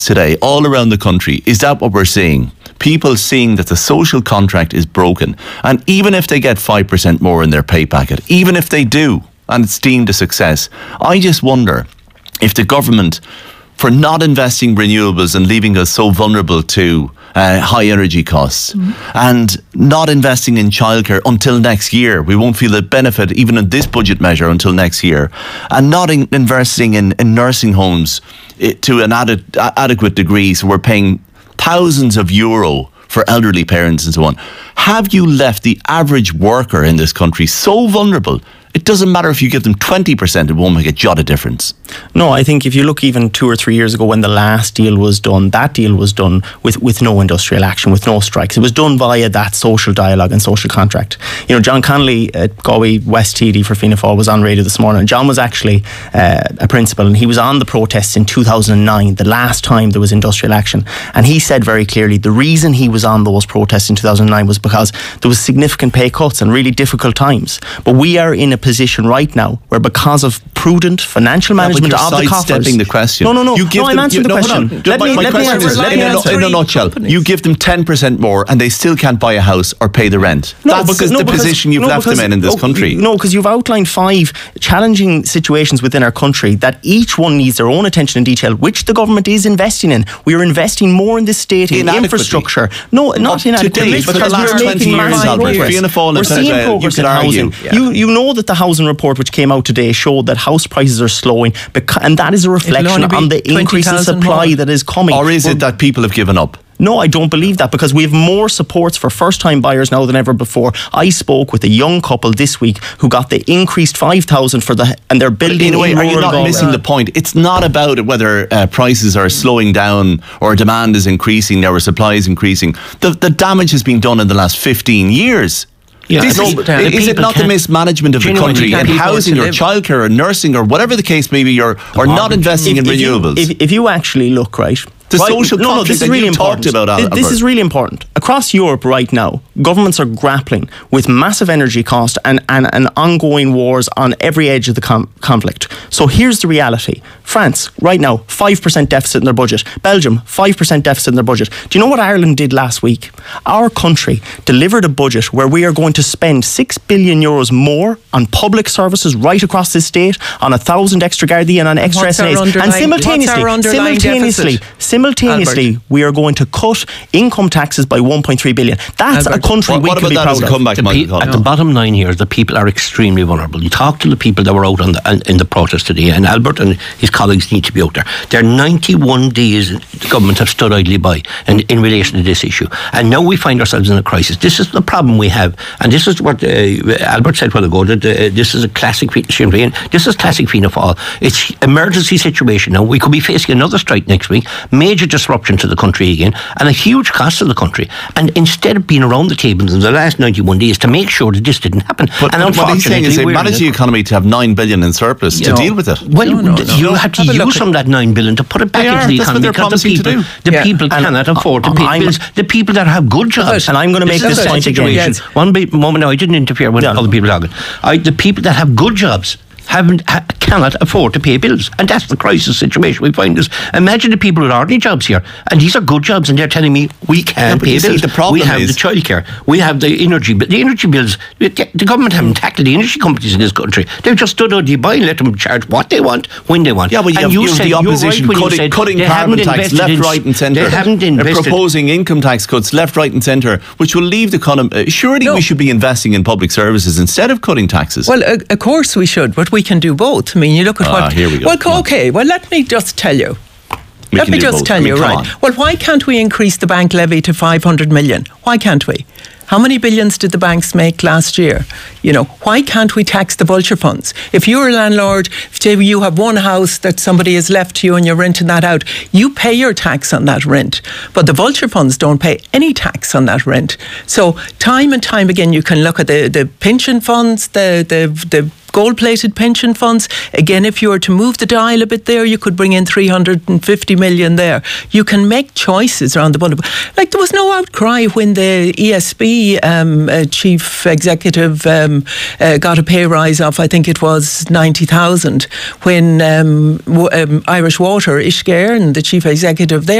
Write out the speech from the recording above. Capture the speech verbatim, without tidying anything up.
today all around the country? Is that what we're seeing? People seeing that the social contract is broken, and even if they get five percent more in their pay packet, even if they do, and it's deemed a success, I just wonder if the government, for not investing renewables and leaving us so vulnerable to uh, high energy costs, mm-hmm. and not investing in childcare until next year, we won't feel the benefit even in this budget measure until next year, and not in investing in, in nursing homes to an ad- adequate degree, so we're paying thousands of euro for elderly parents and so on. Have you left the average worker in this country so vulnerable? It doesn't matter if you give them twenty percent, it won't make a jot of difference. No, I think if you look even two or three years ago when the last deal was done, that deal was done with, with no industrial action, with no strikes. It was done via that social dialogue and social contract. You know, John Connolly at Galway West T D for Fianna Fáil was on radio this morning. John was actually uh, a principal, and he was on the protests in two thousand nine, the last time there was industrial action. And he said very clearly the reason he was on those protests in two thousand nine was because there was significant pay cuts and really difficult times. But we are in a position right now where, because of prudent financial management yeah, of the coffers, sidestepping the question. No, no, no. You give no, them, I'm answering you, the no, question. Let my, me, my let question me is, let me answer. In a nutshell, companies. You give them ten percent more and they still can't buy a house or pay the rent. No, That's because, the no, because, position you've no, left because, them in in this oh, country. No, because you've outlined five challenging situations within our country that each one needs their own attention in detail, which the government is investing in. We are investing more in this state in infrastructure. No, not inadequately, because we're making massive progress. We're seeing progress in housing. You, you know that the housing report which came out today showed that house prices are slowing, and that is a reflection on the increase in supply more. That is coming. Or is We're, it that people have given up? No, I don't believe that, because we have more supports for first-time buyers now than ever before. I spoke with a young couple this week who got the increased five thousand for the, and they're building. In a way, in are you not Galway. missing the point? It's not about whether uh, prices are slowing down or demand is increasing or supply is increasing. The the damage has been done in the last fifteen years. Yeah, this is, is it not the mismanagement of the country in housing or childcare or nursing or whatever the case may be, or, or not investing if, in if renewables? You, if, if you actually look, right, the right, social no, no, this is really important. About, Albert. This is really important. Across Europe right now, governments are grappling with massive energy cost and, and, and ongoing wars on every edge of the com- conflict. So here's the reality. France, right now, five percent deficit in their budget. Belgium, five percent deficit in their budget. Do you know what Ireland did last week? Our country delivered a budget where we are going to spend six billion euros more on public services right across this state, on a thousand extra Gardaí and on extra S N As. And simultaneously, simultaneously, simultaneously, Albert. we are going to cut income taxes by one point three billion. That's Albert, a country what, we what can be proud of. Comeback, the pe- at no. the bottom line here is the people are extremely vulnerable. You talk to the people that were out on the, in the protest today, and Albert and his colleagues need to be out there. There are ninety-one days the government have stood idly by in, in relation to this issue, and now we find ourselves in a crisis. This is the problem we have, and this is what uh, Albert said a while ago, that uh, this is a classic Sinn Féin. This is classic Fianna Fáil. It's emergency situation now. We could be facing another strike next week, major disruption to the country again, and a huge cost to the country. And instead of being around the table in the last ninety-one days to make sure that this didn't happen, but, and but what he's saying is they manage the it. economy to have nine billion in surplus you to know, deal with it. Well, no, no, no. you have to have use some of that nine billion to put it back they into are. the That's economy, what they're because the people, to do. the yeah. people and cannot afford to pay I'm, bills. The people that have good jobs. And I'm going to make this, this point again. Yes. One moment, no, I didn't interfere when yeah. other people talking. I, the people that have good jobs haven't ha, cannot afford to pay bills, and that's the crisis situation we find us. Imagine the people with ordinary jobs here, and these are good jobs, and they're telling me we can't yeah, pay see, bills. The problem we have is, the childcare, we have the energy, the energy bills. The, the government haven't tackled the energy companies in this country. They've just stood out the buy and let them charge what they want when they want. Yeah, but you and have, you you have said, the opposition right cutting, said cutting carbon tax left, in, right, and centre. They haven't invested. They're proposing income tax cuts left, right, and centre, which will leave the economy. Uh, surely no. we should be investing in public services instead of cutting taxes. Well, uh, of course we should, but we can do both. I mean, you look at ah, what. Here we go. Well, okay. Well, let me just tell you. We let me just both. tell I mean, you, right? on. Well, why can't we increase the bank levy to five hundred million? Why can't we? How many billions did the banks make last year? You know, why can't we tax the vulture funds? If you're a landlord, say you have one house that somebody has left to you and you're renting that out, you pay your tax on that rent. But the vulture funds don't pay any tax on that rent. So time and time again, you can look at the, the pension funds, the, the, the gold-plated pension funds. Again, if you were to move the dial a bit there, you could bring in three hundred fifty million there. You can make choices around the bundle. Like, there was no outcry when the E S B um, uh, chief executive um, uh, got a pay rise of, I think it was ninety thousand, when um, w- um, Irish Water, Ishgare, and the chief executive there